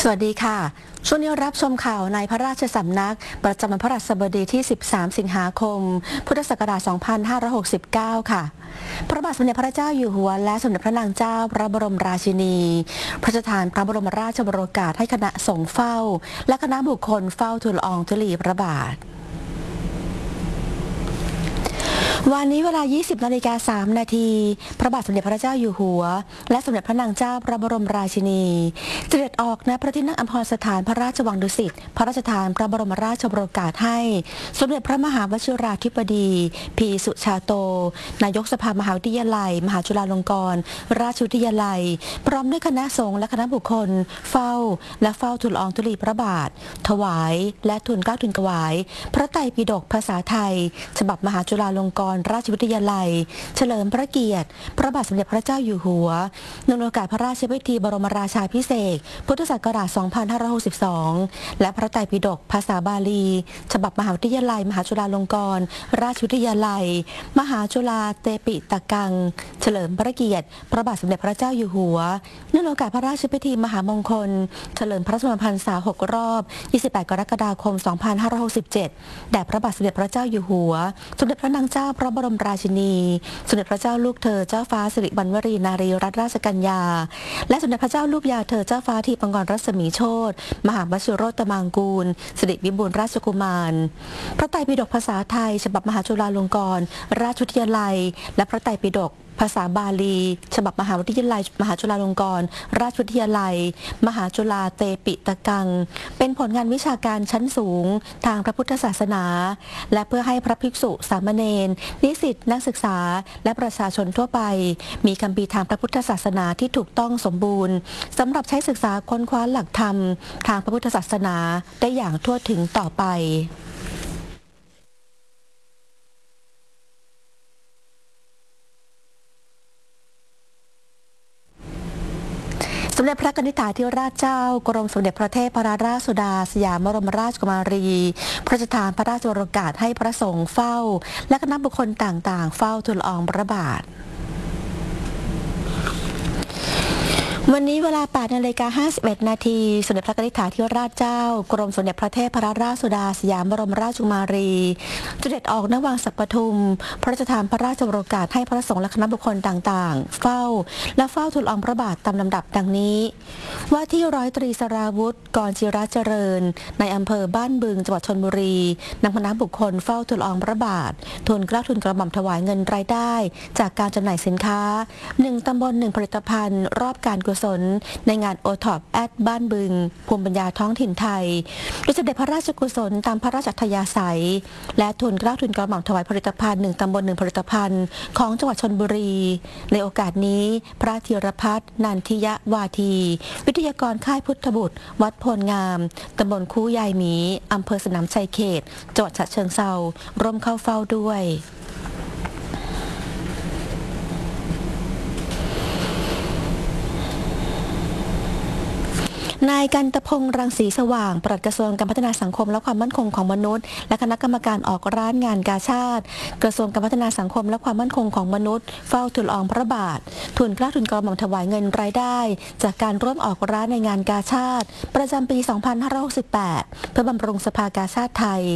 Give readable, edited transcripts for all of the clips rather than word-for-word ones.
สวัสดีค่ะช่วงนี้รับชมข่าวในพระราชสำนักประจำวันพฤหัสบดีที่ 13 สิงหาคม พุทธศักราช 2569 ค่ะพระบาทสมเด็จพระเจ้าอยู่หัวและสมเด็จพระนางเจ้าพระบรมราชินีพระราชทานพระบรมราชโองการให้คณะสงฆ์เฝ้าและคณะบุคคลเฝ้าทูลละอองธุลีพระบาทวันนี้เวลา 20:03 นาทีพระบาทสมเด็จพระเจ้าอยู่หัวและสมเด็จพระนางเจ้าพระบรมราชินีเสด็จออกณพระที่นั่งอัมพรสถานพระราชวังดุสิตพระราชทานพระบรมราชโองการให้สมเด็จพระมหาวชิราธิบดีพีสุชาโตนายกสภามหาวิทยาลัยมหาจุฬาลงกรณราชวิทยาลัยพร้อมด้วยคณะสงฆ์และคณะบุคคลเฝ้าทูลละอองธุลีพระบาทถวายและทูลเกล้าทูลถวายพระไตรปิฎกภาษาไทยฉบับมหาจุฬาลงกรณราชวิทยาลัยเฉลิมพระเกียรติพระบาทสมเด็จพระเจ้าอยู่หัวเนื่องในโอกาสพระราชพิธีบรมราชาภิเษกพุทธศักราช 2562 และพระไตรปิฎกภาษาบาลีฉบับมหาวิทยาลัยมหาจุฬาลงกรณราชวิทยาลัยมหาจุฬาเตปิตกังเฉลิมพระเกียรติพระบาทสมเด็จพระเจ้าอยู่หัวเนื่องในโอกาสพระราชพิธีมหามงคลเฉลิมพระชนมพรรษา 6 รอบ 28 กรกฎาคม 2567 แด่พระบาทสมเด็จพระเจ้าอยู่หัวสมเด็จพระนางเจ้าพระบรมราชินีสมเด็จพระเจ้าลูกเธอเจ้าฟ้าสิริวัณวรีนารีรัตนราชกัญญาและสมเด็จพระเจ้าลูกยาเธอเจ้าฟ้าทีปังกรรัศมีโชติมหาวชิโรตมังกูลสิริวิบูลย์ราชกุมารพระไตรปิฎกภาษาไทยฉบับมหาจุฬาลงกรณราชวิทยาลัยและพระไตรปิฎกภาษาบาลีฉบับมหาวิทยาลัยมหาจุฬาลงกรณราชวิทยาลัยมหาจุฬาเตปิตกังเป็นผลงานวิชาการชั้นสูงทางพระพุทธศาสนาและเพื่อให้พระภิกษุสามเณรนิสิตนักศึกษาและประชาชนทั่วไปมีคัมภีร์ทางพระพุทธศาสนาที่ถูกต้องสมบูรณ์สำหรับใช้ศึกษาค้นคว้าหลักธรรมทางพระพุทธศาสนาได้อย่างทั่วถึงต่อไปสมเด็จพระนิธิถาธิราชเจ้ากรมสมเด็จพระเทพรัตนราชสุดาสยามบรมราชกุมารีพระราชทานพระราชโองการให้พระสงฆ์เฝ้าและคณะบุคคลต่างๆเฝ้าทูลละอองพระบาทวันนี้เวลา 8:51 นาทีสมเด็จพระนิธิถาธิราชเจ้ากรมสมเด็จพระเทพรัตนราชสุดาสยามบรมราชกุมารีเสด็จออกณวังสัปทุมพระราชทานพระราชโองการให้พระสงฆ์และคณะบุคคลต่างๆเฝ้าทูลละอองพระบาทตามลำดับดังนี้ว่าที่ร้อยตรีสราวุธกรจิรเจริญในอำเภอบ้านบึงจังหวัดชลบุรีนำคณะบุคคลเฝ้าทูลละอองพระบาททูลเกล้าทูลกระหม่อมถวายเงินรายได้จากการจำหน่ายสินค้า1 ตำบล 1 ผลิตภัณฑ์รอบการกุศลในงานโอท็อปแอดบ้านบึงภูมิปัญญาท้องถิ่นไทยโดยเสด็จพระราชกุศลตามพระราชอัธยาศัยและทูลเกล้าทูลกระหม่อมถวายผลิตภัณฑ์1 ตำบล 1 ผลิตภัณฑ์ของจังหวัดชลบุรีในโอกาสนี้พระธีรพัฒน์นันทิยวาทีวิทยากรค่ายพุทธบุตรวัดโพลงามตำบลคูยายหมีอำเภอสนามชัยเขตจังหวัดฉะเชิงเทราร่วมเข้าเฝ้าด้วยนายกันตพงษ์รังสีสว่างปลัดกระทรวงการพัฒนาสังคมและความมั่นคงของมนุษย์และคณะกรรมการออกร้านงานกาชาดกระทรวงการพัฒนาสังคมและความมั่นคงของมนุษย์เฝ้าทูลละอองพระบาททูลเกล้าทูลกระหม่อมถวายเงินรายได้จากการร่วมออกร้านในงานกาชาดประจำปี 2568 เพื่อบำรุงสภากาชาดไทย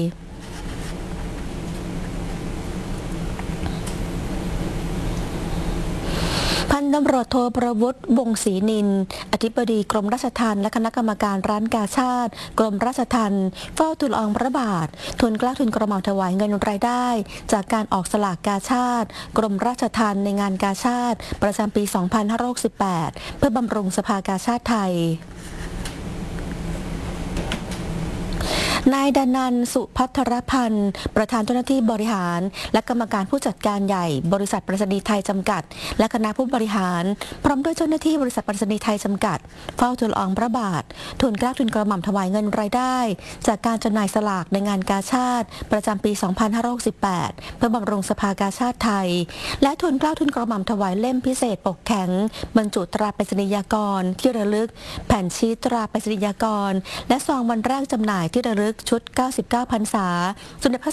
พันตำรวจโทประวุฒิวงศ์ศรีนินอธิบดีกรมราชทัณฑ์และคณะกรรมการร้านกาชาดกรมราชทัณฑ์เฝ้าทูลละอองพระบาททูลเกล้าทูลกระหม่อมถวายเงินรายได้จากการออกสลากกาชาดกรมราชทัณฑ์ในงานกาชาดประจำปี 2568 เพื่อบำรุงสภากาชาดไทยนายดนันท์ สุภัทรพันธ์ประธานเจ้าหน้าที่บริหารและกรรมการผู้จัดการใหญ่บริษัทไปรษณีย์ไทยจำกัดและคณะผู้บริหารพร้อมด้วยเจ้าหน้าที่บริษัทไปรษณีย์ไทยจำกัดเฝ้าทูลละอองพระบาททูลเกล้าทูลกระหม่อมถวายเงินรายได้จากการจำหน่ายสลากในงานกาชาดประจำปี 2568 เพื่อบำรุงสภากาชาดไทยและทูลเกล้าทูลกระหม่อมถวายเล่มพิเศษปกแข็งบรรจุตราไปรษณียากรที่ระลึกแผ่นชีตตราไปรษณียากรและซองวันแรกจำหน่ายที่ระลึกชุด 99 พรรษาสมเด็จพระ